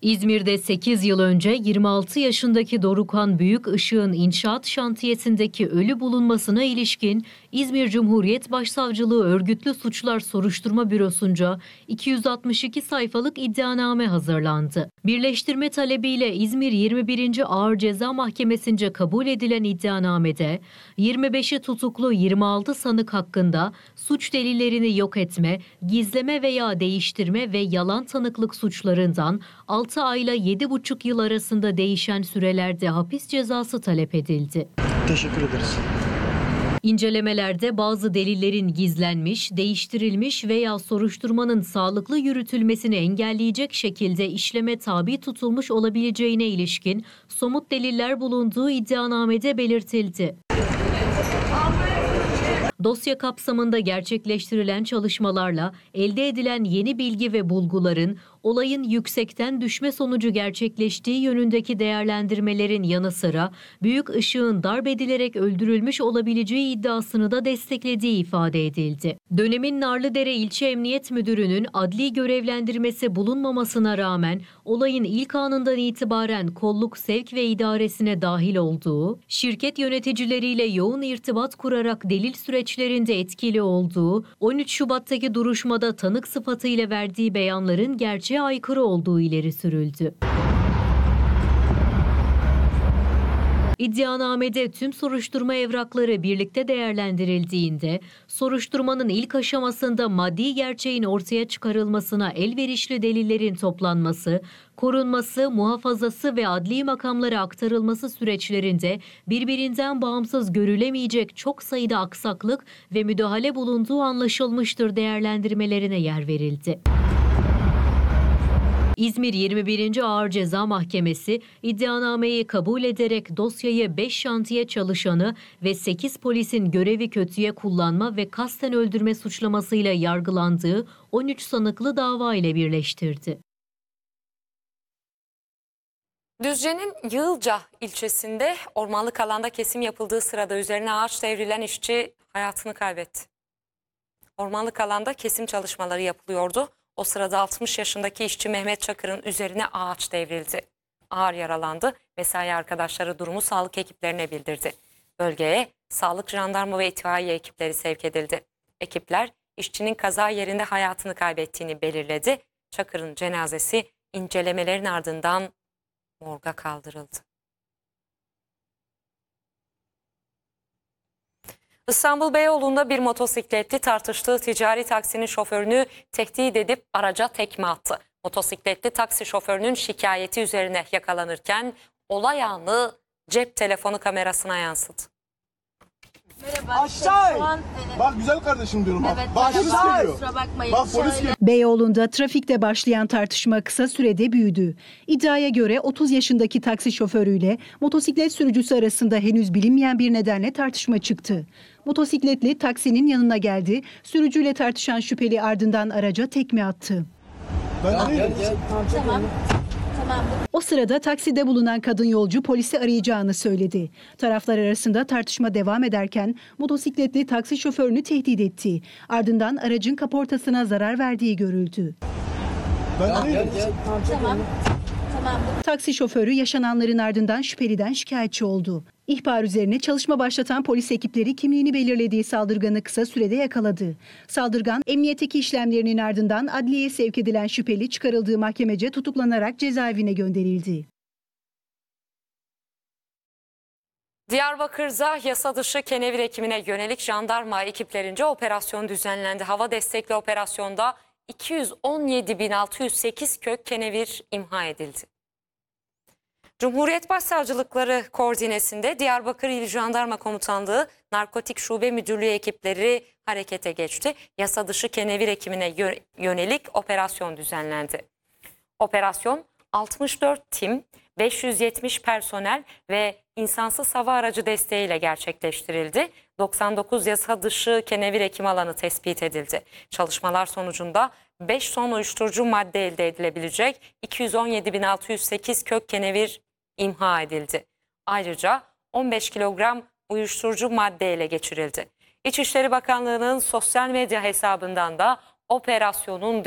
İzmir'de 8 yıl önce 26 yaşındaki Dorukhan Büyükışık'ın inşaat şantiyesindeki ölü bulunmasına ilişkin İzmir Cumhuriyet Başsavcılığı Örgütlü Suçlar Soruşturma Bürosu'nca 262 sayfalık iddianame hazırlandı. Birleştirme talebiyle İzmir 21. Ağır Ceza Mahkemesi'nce kabul edilen iddianamede 25'i tutuklu 26 sanık hakkında suç delillerini yok etme, gizleme veya değiştirme ve yalan tanıklık suçlarından 6 ayla 7,5 yıl arasında değişen sürelerde hapis cezası talep edildi. Teşekkür ederiz. İncelemelerde bazı delillerin gizlenmiş, değiştirilmiş veya soruşturmanın sağlıklı yürütülmesini engelleyecek şekilde işleme tabi tutulmuş olabileceğine ilişkin somut deliller bulunduğu iddianamede belirtildi. Dosya kapsamında gerçekleştirilen çalışmalarla elde edilen yeni bilgi ve bulguların olayın yüksekten düşme sonucu gerçekleştiği yönündeki değerlendirmelerin yanı sıra Büyükışık'ın darp edilerek öldürülmüş olabileceği iddiasını da desteklediği ifade edildi. Dönemin Narlıdere İlçe Emniyet Müdürü'nün adli görevlendirmesi bulunmamasına rağmen olayın ilk anından itibaren kolluk sevk ve idaresine dahil olduğu, şirket yöneticileriyle yoğun irtibat kurarak delil süreçlerinde etkili olduğu, 13 Şubat'taki duruşmada tanık sıfatıyla verdiği beyanların gerçeğe aykırı olduğu ileri sürüldü. İddianamede tüm soruşturma evrakları birlikte değerlendirildiğinde, soruşturmanın ilk aşamasında maddi gerçeğin ortaya çıkarılmasına elverişli delillerin toplanması, korunması, muhafazası ve adli makamlara aktarılması süreçlerinde birbirinden bağımsız görülemeyecek çok sayıda aksaklık ve müdahale bulunduğu anlaşılmıştır değerlendirmelerine yer verildi. İzmir 21. Ağır Ceza Mahkemesi iddianameyi kabul ederek dosyayı 5 şantiye çalışanı ve 8 polisin görevi kötüye kullanma ve kasten öldürme suçlamasıyla yargılandığı 13 sanıklı dava ile birleştirdi. Düzce'nin Yığılca ilçesinde ormanlık alanda kesim yapıldığı sırada üzerine ağaç devrilen işçi hayatını kaybetti. Ormanlık alanda kesim çalışmaları yapılıyordu. O sırada 60 yaşındaki işçi Mehmet Çakır'ın üzerine ağaç devrildi. Ağır yaralandı. Mesai arkadaşları durumu sağlık ekiplerine bildirdi. Bölgeye sağlık, jandarma ve itfaiye ekipleri sevk edildi. Ekipler işçinin kaza yerinde hayatını kaybettiğini belirledi. Çakır'ın cenazesi incelemelerin ardından morga kaldırıldı. İstanbul Beyoğlu'nda bir motosikletli tartıştığı ticari taksinin şoförünü tehdit edip araca tekme attı. Motosikletli taksi şoförünün şikayeti üzerine yakalanırken olay anı cep telefonu kamerasına yansıdı. Merhaba. Aşağı. Bak güzel kardeşim diyorum. Evet, Bak polis geliyor. kusura bakmayın. Bak polis geliyor. Beyoğlu'nda trafikte başlayan tartışma kısa sürede büyüdü. İddiaya göre 30 yaşındaki taksi şoförüyle motosiklet sürücüsü arasında henüz bilinmeyen bir nedenle tartışma çıktı. Motosikletli taksinin yanına geldi. Sürücüyle tartışan şüpheli ardından araca tekme attı. Tamam. O sırada takside bulunan kadın yolcu polisi arayacağını söyledi. Taraflar arasında tartışma devam ederken motosikletli taksi şoförünü tehdit etti. Ardından aracın kaportasına zarar verdiği görüldü. Tamam. Taksi şoförü yaşananların ardından şüpheliden şikayetçi oldu. İhbar üzerine çalışma başlatan polis ekipleri kimliğini belirlediği saldırganı kısa sürede yakaladı. Saldırgan emniyetteki işlemlerinin ardından adliyeye sevk edilen şüpheli çıkarıldığı mahkemece tutuklanarak cezaevine gönderildi. Diyarbakır'da yasa dışı kenevir ekimine yönelik jandarma ekiplerince operasyon düzenlendi. Hava destekli operasyonda 217.608 kök kenevir imha edildi. Cumhuriyet Başsavcılıkları koordinesinde Diyarbakır İl Jandarma Komutanlığı Narkotik Şube Müdürlüğü ekipleri harekete geçti. Yasa dışı kenevir ekimine yönelik operasyon düzenlendi. Operasyon 64 tim, 570 personel ve insansız hava aracı desteğiyle gerçekleştirildi. 99 yasa dışı kenevir ekim alanı tespit edildi. Çalışmalar sonucunda 5 ton uyuşturucu madde elde edilebilecek 217.608 kök kenevir imha edildi. Ayrıca 15 kilogram uyuşturucu madde ele geçirildi. İçişleri Bakanlığı'nın sosyal medya hesabından da operasyonun